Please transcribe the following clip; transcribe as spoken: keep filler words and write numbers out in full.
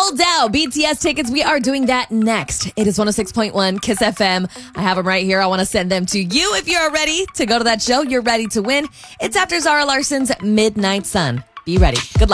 sold out B T S tickets. We are doing that next. It is one oh six point one Kiss F M. I have them right here. I want to send them to you if you're ready to go to that show. You're ready to win. It's after Zara Larson's Midnight Sun. Be ready. Good luck.